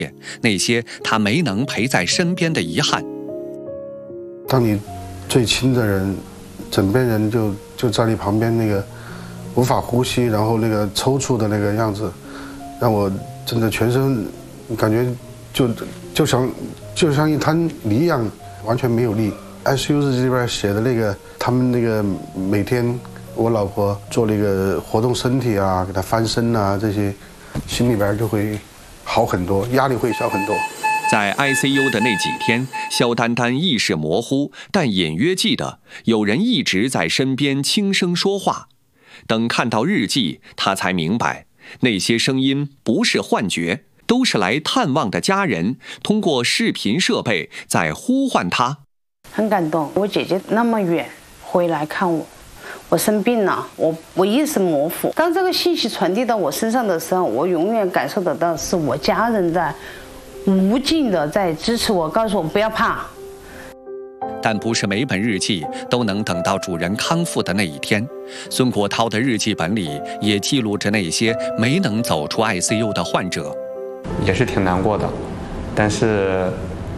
那些他没能陪在身边的遗憾。 当你最亲的人，枕边人就在你旁边，那个无法呼吸，然后那个抽搐的那个样子，让我真的全身感觉就像一滩泥一样，完全没有力。ICU 日记里边写的那个，他们那个每天我老婆做那个活动身体啊，给她翻身啊，这些心里边就会好很多，压力会小很多。 在 ICU 的那几天，肖丹丹意识模糊，但隐约记得有人一直在身边轻声说话。等看到日记，他才明白，那些声音不是幻觉，都是来探望的家人通过视频设备在呼唤他。 很感动，我姐姐那么远回来看我，我生病了，我意识模糊。当这个信息传递到我身上的时候，我永远感受得到是我家人在无尽的在支持我，告诉我不要怕。 但不是每本日记都能等到主人康复的那一天。孙国涛的日记本里也记录着那些没能走出 ICU 的患者， 也是挺难过的。但是，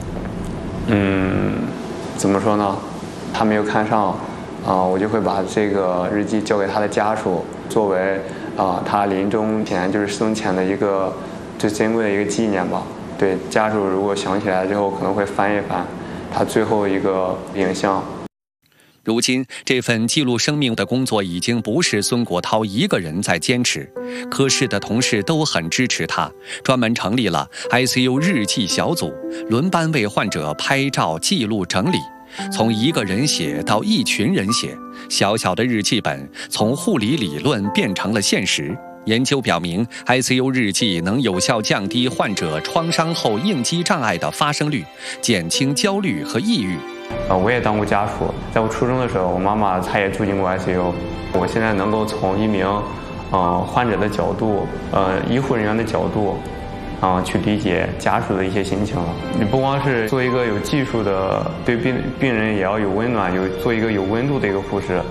怎么说呢？他没有看上，我就会把这个日记交给他的家属，作为他临终前就是生前的一个最珍贵的一个纪念吧。对家属如果想起来之后，可能会翻一翻他最后一个影像。 如今，这份记录生命的工作已经不是孙国涛一个人在坚持，科室的同事都很支持他，专门成立了 ICU 日记小组，轮班为患者拍照、记录、整理。从一个人写到一群人写，小小的日记本从护理理论变成了现实。研究表明 ，ICU 日记能有效降低患者创伤后应激障碍的发生率，减轻焦虑和抑郁。 我也当过家属，在我初中的时候，我妈妈她也住进过 ICU。我现在能够从一名患者的角度，医护人员的角度，去理解家属的一些心情了。你不光是做一个有技术的，对病人也要有温暖，做一个有温度的一个护士。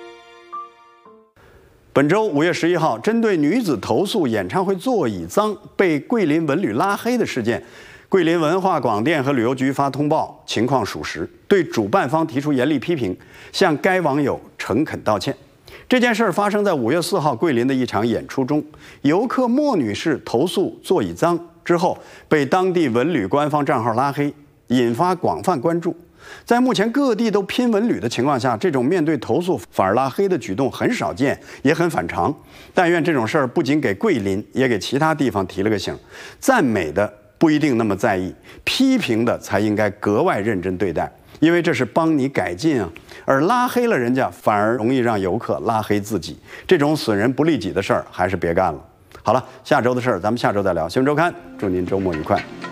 本周5月11号，针对女子投诉演唱会座椅脏被桂林文旅拉黑的事件，桂林文化广电和旅游局发通报，情况属实，对主办方提出严厉批评，向该网友诚恳道歉。这件事发生在5月4号桂林的一场演出中，游客莫女士投诉座椅脏之后，被当地文旅官方账号拉黑，引发广泛关注。在目前各地都拼文旅的情况下，这种面对投诉反而拉黑的举动很少见，也很反常。但愿这种事儿不仅给桂林，也给其他地方提了个醒。赞美的不一定那么在意，批评的才应该格外认真对待，因为这是帮你改进啊。而拉黑了人家，反而容易让游客拉黑自己。这种损人不利己的事儿，还是别干了。好了，下周的事儿咱们下周再聊。新闻周刊，祝您周末愉快。